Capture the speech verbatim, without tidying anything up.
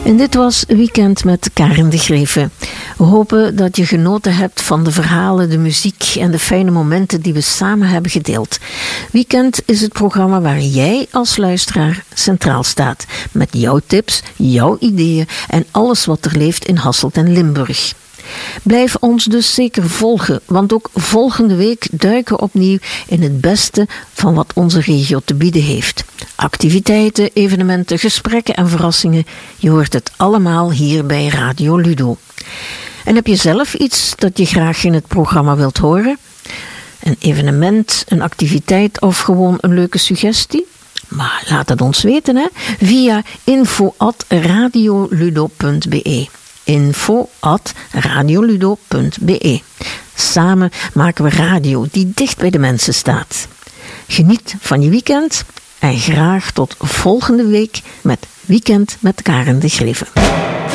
En dit was Weekend met Karen de Greeve. We hopen dat je genoten hebt van de verhalen, de muziek en de fijne momenten die we samen hebben gedeeld. Weekend is het programma waar jij als luisteraar centraal staat. Met jouw tips, jouw ideeën en alles wat er leeft in Hasselt en Limburg. Blijf ons dus zeker volgen, want ook volgende week duiken we opnieuw in het beste van wat onze regio te bieden heeft. Activiteiten, evenementen, gesprekken en verrassingen. Je hoort het allemaal hier bij Radio Ludo. En heb je zelf iets dat je graag in het programma wilt horen? Een evenement, een activiteit of gewoon een leuke suggestie? Maar laat het ons weten, hè? Via info at radioludo punt be. info at radioludo punt be. Samen maken we radio die dicht bij de mensen staat. Geniet van je weekend en graag tot volgende week met Weekend met Karen de Greeve.